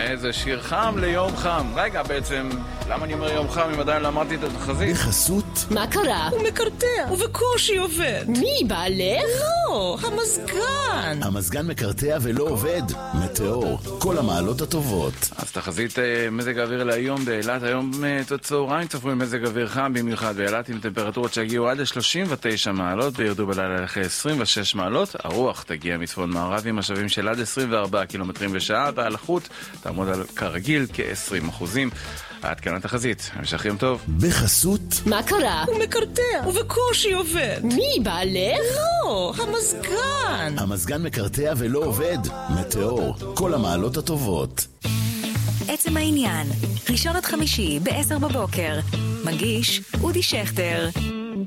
איזה שיר חם ליום חם. רגע, בעצם, למה אני אומר יום חם אם עדיין לא אמרתי את התחזית? בחסות. מה קרה? הוא מקרטע, ובקושי עובד. מי, בעלך? לא, המזגן. המזגן מקרטע ולא עובד. מטאור, כל המעלות הטובות. אז תחזית מזג האוויר להיום באילת. היום צהריים צפוי מזג אוויר חם במיוחד באילת עם טמפרטורות שהגיעו עד ל-39 מעלות וירדו בלילה לכ-26 מעלות. הרוח תגיע מצפון מערב עם משאבים של עד 24 קילומטרים בשעה, והלחות תעמוד על כרגיל כ-20%. עד כאן התחזית. המשך יום טוב. בחסות. מה קרה? הוא מקרטע, ובקושי עובד. מי, בעלך? לא, המזגן. המזגן מקרטע ולא עובד. מטאור, כל המעלות הטובות. עצם העניין, ראשון עד חמישי ב-10 בבוקר. מגיש אודי שכטר.